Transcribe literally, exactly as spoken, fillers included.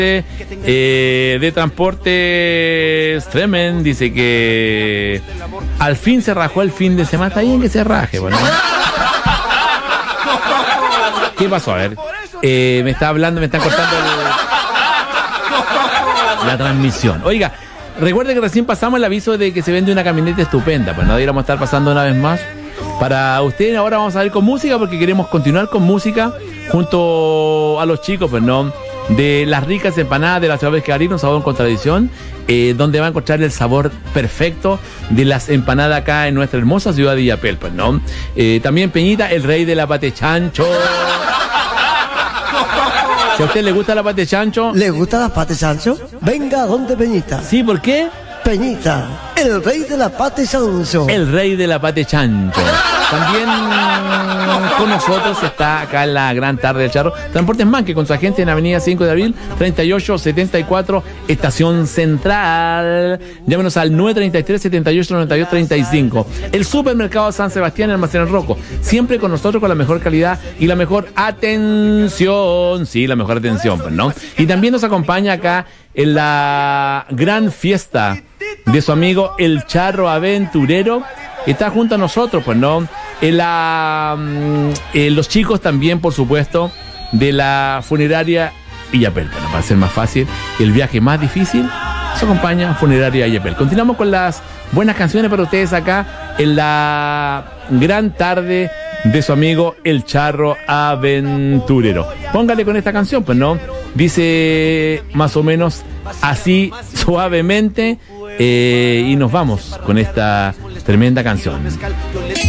Eh, de Transportes Tremen dice que al fin se rajó el fin de semana. Está bien que se raje, bueno. ¿Qué pasó? A ver, eh, me está hablando, me están cortando el, la transmisión. Oiga, recuerde que recién pasamos el aviso de que se vende una camioneta estupenda. Pues no deberíamos estar pasando una vez más para ustedes. Ahora vamos a ir con música porque queremos continuar con música junto a los chicos, pues no, de las ricas empanadas de la ciudad de Pesquería, un sabor con tradición, eh, donde va a encontrar el sabor perfecto de las empanadas acá en nuestra hermosa ciudad de Illapel, pues no. Eh, también Peñita, el rey de la pate chancho. Si a usted le gusta la pate chancho. ¿Le gusta la pate chancho? Venga, ¿dónde Peñita? Sí, ¿por qué? Peñita, el rey de la pate chancho. El rey de la pate chancho. También con nosotros está acá en la gran tarde del Charro Transportes Manque, con su agente en Avenida cinco de abril, treinta y ocho setenta y cuatro, Estación Central. Llámenos al nueve treinta y tres, setenta y ocho, noventa y dos, treinta y cinco. El Supermercado San Sebastián, Almacén El Roco. Siempre con nosotros, con la mejor calidad y la mejor atención. Sí, la mejor atención, pues, ¿no? Y también nos acompaña acá en la gran fiesta de su amigo El Charro Aventurero. Está junto a nosotros, pues, ¿no? En la, en los chicos también, por supuesto, de la funeraria Illapel. Bueno, para ser más fácil, el viaje más difícil, se acompaña Funeraria Illapel. Continuamos con las buenas canciones para ustedes acá en la gran tarde de su amigo El Charro Aventurero. Póngale con esta canción, pues, ¿no? Dice más o menos así, suavemente, eh, y nos vamos con esta tremenda canción.